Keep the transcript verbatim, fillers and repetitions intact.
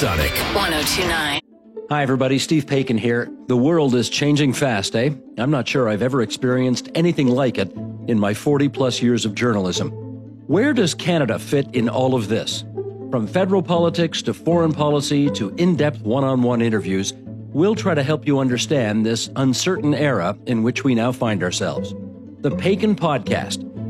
Supersonic one oh two point nine. Hi, everybody. Steve Paikin here. The world is changing fast, eh? I'm not sure I've ever experienced anything like it in my forty-plus years of journalism. Where does Canada fit in all of this? From federal politics to foreign policy to in-depth one-on-one interviews, we'll try to help you understand this uncertain era in which we now find ourselves. The Paikin Podcast,